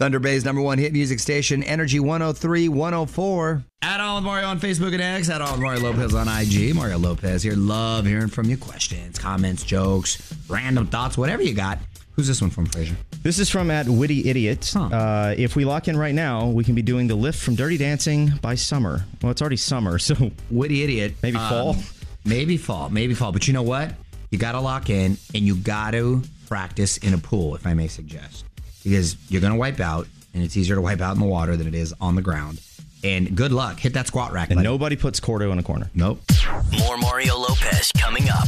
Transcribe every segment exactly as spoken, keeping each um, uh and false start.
Thunder Bay's number one hit music station, Energy one oh three point one oh four. At On with Mario on Facebook and X. At On with Mario Lopez on I G. Mario Lopez here. Love hearing from you. Questions, comments, jokes, random thoughts, whatever you got. Who's this one from, Fraser? This is from at Witty Idiot. Huh. Uh, if we lock in right now, we can be doing the lift from Dirty Dancing by summer. Well, it's already summer, so... Witty Idiot. Maybe um, fall? Maybe fall. Maybe fall. But you know what? You got to lock in, and you got to practice in a pool, if I may suggest. Because you're going to wipe out, and it's easier to wipe out in the water than it is on the ground. And good luck. Hit that squat rack. And buddy. Nobody puts Cordo in a corner. Nope. More Mario Lopez coming up.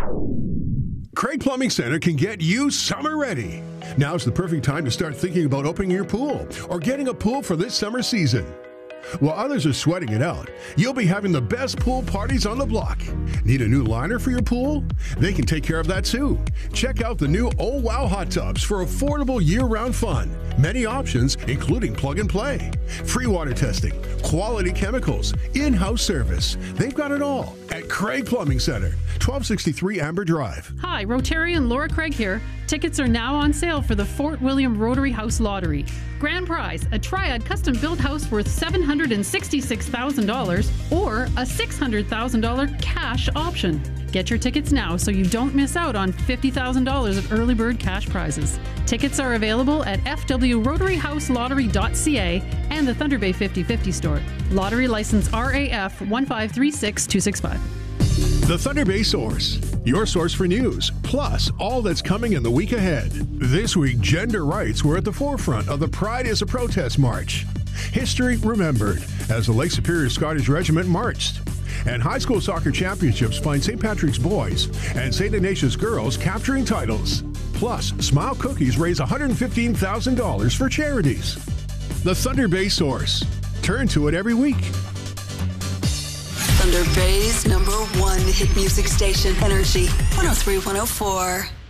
Craig Plumbing Center can get you summer ready. Now's the perfect time to start thinking about opening your pool or getting a pool for this summer season. While others are sweating it out, you'll be having the best pool parties on the block. Need a new liner for your pool? They can take care of that too. Check out the new Oh Wow hot tubs for affordable year-round fun. Many options, including plug and play, free water testing, quality chemicals, in-house service. They've got it all at Craig Plumbing Center, twelve sixty-three Amber Drive. Hi, Rotarian Laura Craig here. Tickets are now on sale for the Fort William Rotary House Lottery. Grand prize, a Triad custom-built house worth seven hundred sixty-six thousand dollars or a six hundred thousand dollars cash option. Get your tickets now so you don't miss out on fifty thousand dollars of early bird cash prizes. Tickets are available at f w rotary house lottery dot c a and the Thunder Bay fifty fifty store. Lottery license R A F one five three six two six five. The Thunder Bay Source, your source for news, plus all that's coming in the week ahead. This week, gender rights were at the forefront of the Pride is a Protest March. History remembered as the Lake Superior Scottish Regiment marched. And high school soccer championships find Saint Patrick's boys and Saint Ignatius girls capturing titles. Plus, Smile Cookies raise one hundred fifteen thousand dollars for charities. The Thunder Bay Source. Turn to it every week. Thunder Bay's number one hit music station, Energy one oh three point one oh four.